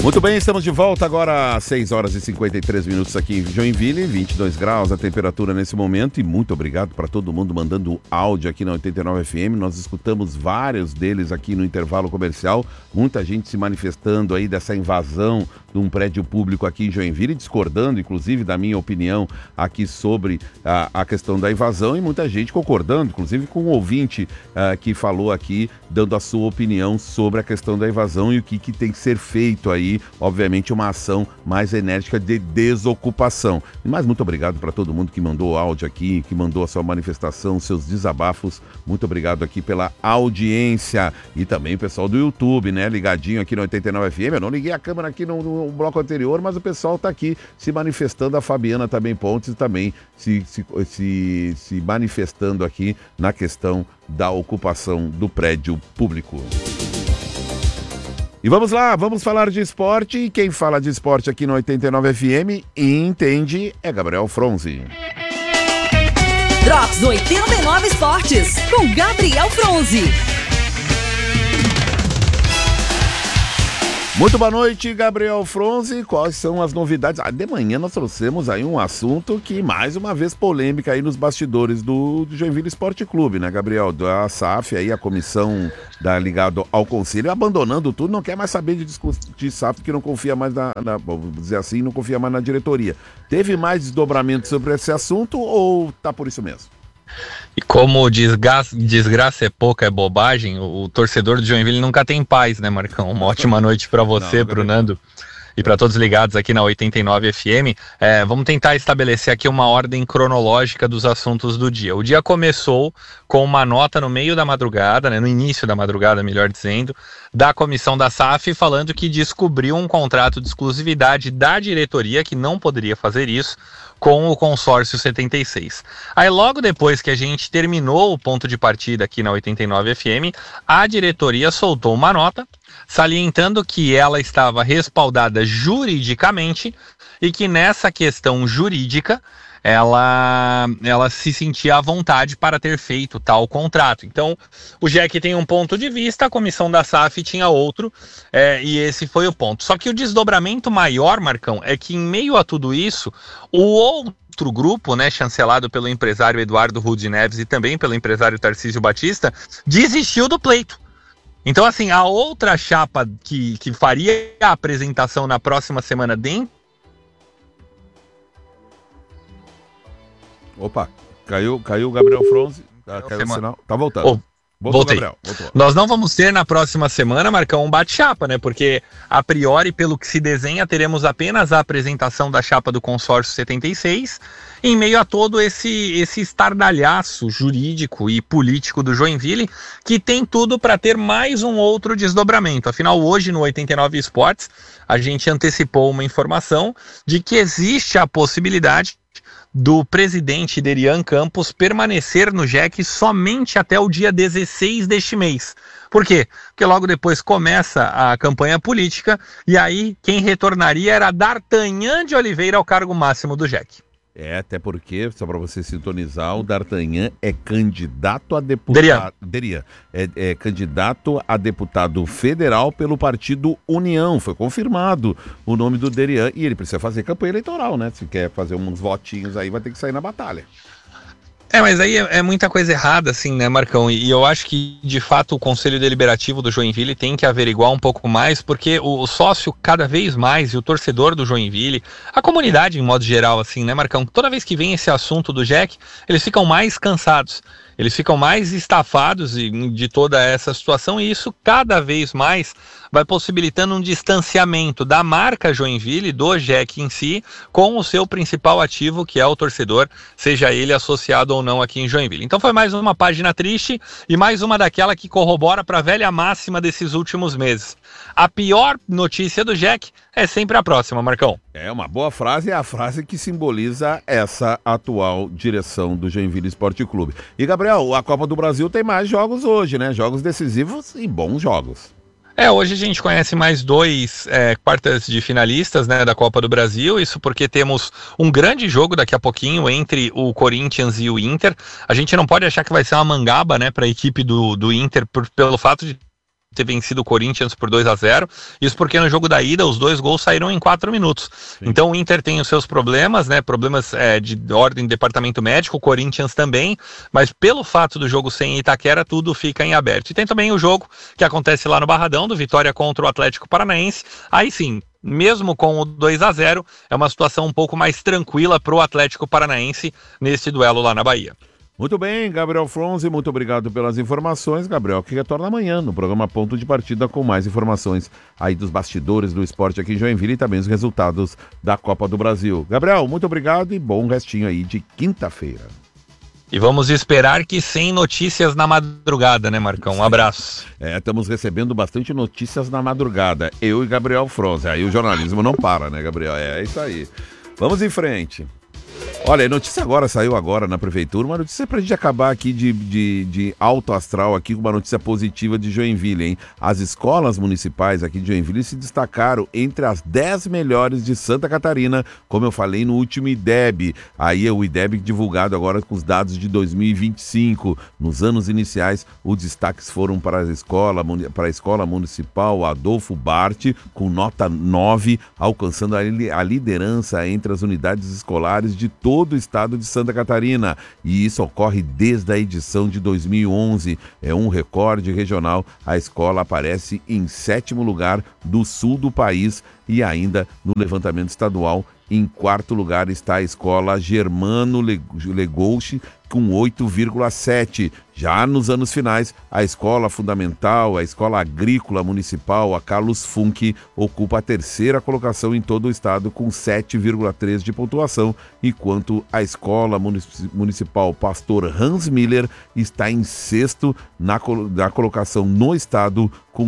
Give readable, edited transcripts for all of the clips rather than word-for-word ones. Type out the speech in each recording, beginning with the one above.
Muito bem, estamos de volta agora às 6 horas e 53 minutos aqui em Joinville, 22 graus a temperatura nesse momento, e muito obrigado para todo mundo mandando áudio aqui na 89 FM. Nós escutamos vários deles aqui no intervalo comercial, muita gente se manifestando aí dessa invasão de um prédio público aqui em Joinville, discordando inclusive da minha opinião aqui sobre a questão da invasão, e muita gente concordando, inclusive com um ouvinte que falou aqui, dando a sua opinião sobre a questão da invasão e o que tem que ser feito aí, obviamente uma ação mais enérgica de desocupação. Mas muito obrigado para todo mundo que mandou áudio aqui, que mandou a sua manifestação, seus desabafos. Muito obrigado aqui pela audiência. E também o pessoal do YouTube, né, ligadinho aqui no 89 FM. Eu não liguei a câmera aqui no bloco anterior, mas o pessoal está aqui se manifestando. A Fabiana também Pontes também se manifestando aqui na questão da ocupação do prédio público. E vamos lá, vamos falar de esporte. E quem fala de esporte aqui no 89 FM e entende é Gabriel Fronzi. Drops 89 Esportes, com Gabriel Fronzi. Muito boa noite, Gabriel Fronzi. Quais são as novidades? De manhã nós trouxemos aí um assunto que, mais uma vez, polêmica aí nos bastidores do Joinville Esporte Clube, né, Gabriel? Da SAF, aí a comissão ligada ao conselho, abandonando tudo, não quer mais saber de SAF, que não confia mais vamos dizer assim, não confia mais na diretoria. Teve mais desdobramento sobre esse assunto ou tá por isso mesmo? E como desgraça é pouca, é bobagem, o torcedor do Joinville nunca tem paz, né, Marcão? Uma ótima noite para você, pro Nando e para todos ligados aqui na 89 FM. Vamos tentar estabelecer aqui uma ordem cronológica dos assuntos do dia. O dia começou com uma nota no meio da madrugada, né, no início da madrugada, melhor dizendo, da comissão da SAF, falando que descobriu um contrato de exclusividade da diretoria, que não poderia fazer isso, com o consórcio 76. Aí logo depois que a gente terminou o ponto de partida aqui na 89 FM, a diretoria soltou uma nota salientando que ela estava respaldada juridicamente e que nessa questão jurídica ela se sentia à vontade para ter feito tal contrato. Então, o Jack tem um ponto de vista, a comissão da SAF tinha outro, e esse foi o ponto. Só que o desdobramento maior, Marcão, é que em meio a tudo isso, o outro grupo, né, chancelado pelo empresário Eduardo Rudi Neves e também pelo empresário Tarcísio Batista, desistiu do pleito. Então, assim, a outra chapa que faria a apresentação na próxima semana dentro... Opa, caiu o Gabriel Fronzi, caiu o sinal, tá voltando. Voltei. Gabriel, voltou. Nós não vamos ter na próxima semana, Marcão, um bate-chapa, né? Porque, a priori, pelo que se desenha, teremos apenas a apresentação da chapa do consórcio 76, em meio a todo esse estardalhaço jurídico e político do Joinville, que tem tudo para ter mais um outro desdobramento. Afinal, hoje no 89 Esportes, a gente antecipou uma informação de que existe a possibilidade do presidente Derian Campos permanecer no JEC somente até o dia 16 deste mês. Por quê? Porque logo depois começa a campanha política e aí quem retornaria era D'Artagnan de Oliveira ao cargo máximo do JEC. Até porque, só para você sintonizar, o D'Artagnan é candidato a deputado... Derian. É candidato a deputado federal pelo partido União. Foi confirmado o nome do Derian e ele precisa fazer campanha eleitoral, né? Se quer fazer uns votinhos aí, vai ter que sair na batalha. Mas aí é muita coisa errada, assim, né, Marcão? E eu acho que, de fato, o Conselho Deliberativo do Joinville tem que averiguar um pouco mais, porque o sócio, cada vez mais, e o torcedor do Joinville, a comunidade, em modo geral, assim, né, Marcão? Toda vez que vem esse assunto do JEC, eles ficam mais cansados, eles ficam mais estafados de toda essa situação, e isso, cada vez mais, vai possibilitando um distanciamento da marca Joinville, do JEC em si, com o seu principal ativo, que é o torcedor, seja ele associado ou não aqui em Joinville. Então foi mais uma página triste e mais uma daquela que corrobora para a velha máxima desses últimos meses. A pior notícia do JEC é sempre a próxima, Marcão. Uma boa frase, é a frase que simboliza essa atual direção do Joinville Esporte Clube. E, Gabriel, a Copa do Brasil tem mais jogos hoje, né? Jogos decisivos e bons jogos. Hoje a gente conhece mais dois quartas de finalistas, né, da Copa do Brasil, isso porque temos um grande jogo daqui a pouquinho entre o Corinthians e o Inter. A gente não pode achar que vai ser uma mangaba, né, para a equipe do Inter pelo fato de ter vencido o Corinthians por 2-0, isso porque no jogo da ida os 2 gols saíram em 4 minutos. Sim. Então o Inter tem os seus problemas, né, problemas de ordem do departamento médico, o Corinthians também, mas pelo fato do jogo ser em Itaquera, tudo fica em aberto. E tem também o jogo que acontece lá no Barradão, do Vitória contra o Atlético Paranaense, aí sim, mesmo com o 2-0, é uma situação um pouco mais tranquila para o Atlético Paranaense nesse duelo lá na Bahia. Muito bem, Gabriel Fronzi, muito obrigado pelas informações. Gabriel, que retorna amanhã no programa Ponto de Partida com mais informações aí dos bastidores do esporte aqui em Joinville e também os resultados da Copa do Brasil. Gabriel, muito obrigado e bom restinho aí de quinta-feira. E vamos esperar que sem notícias na madrugada, né, Marcão? Um abraço. Estamos recebendo bastante notícias na madrugada, eu e Gabriel Fronzi. Aí o jornalismo não para, né, Gabriel? É isso aí. Vamos em frente. Olha, a notícia saiu agora na prefeitura, uma notícia pra gente acabar aqui de alto astral aqui, com uma notícia positiva de Joinville, hein? As escolas municipais aqui de Joinville se destacaram entre as 10 melhores de Santa Catarina, como eu falei no último IDEB. Aí é o IDEB divulgado agora com os dados de 2025. Nos anos iniciais, os destaques foram para a escola municipal Adolfo Bart, com nota 9, alcançando a liderança entre as unidades escolares de todo o estado de Santa Catarina, e isso ocorre desde a edição de 2011. É um recorde regional. A escola aparece em 7º lugar do sul do país e ainda no levantamento estadual. Em 4º lugar está a escola Germano Legouche com 8,7. Já nos anos finais, a escola fundamental, a escola agrícola municipal, a Carlos Funk, ocupa a 3ª colocação em todo o estado com 7,3 de pontuação, enquanto a escola municipal Pastor Hans Miller está em 6º na colocação no estado com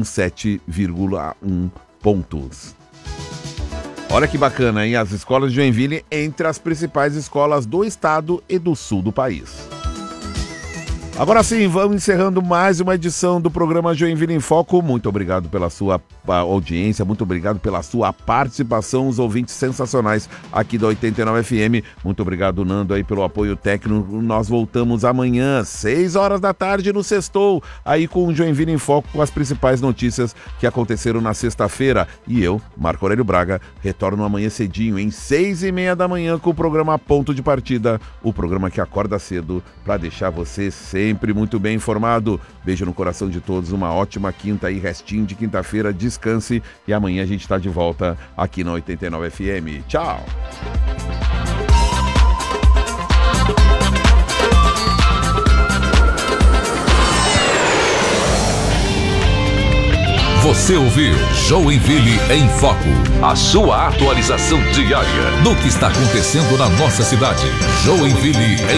7,1 pontos. Olha que bacana, hein? As escolas de Joinville entre as principais escolas do estado e do sul do país. Agora sim, vamos encerrando mais uma edição do programa Joinville em Foco. Muito obrigado pela sua audiência, muito obrigado pela sua participação, os ouvintes sensacionais aqui da 89 FM. Muito obrigado, Nando, aí pelo apoio técnico. Nós voltamos amanhã, 6 horas da tarde no Sextou, aí com o Joinville em Foco, com as principais notícias que aconteceram na sexta-feira. E eu, Marco Aurélio Braga, retorno amanhã cedinho, em 6h30 da manhã, com o programa Ponto de Partida, o programa que acorda cedo para deixar você sempre muito bem informado. Beijo no coração de todos, uma ótima quinta e restinho de quinta-feira, descanse e amanhã a gente está de volta aqui na 89 FM. Tchau! Você ouviu Joinville em Foco, a sua atualização diária do que está acontecendo na nossa cidade. Joinville em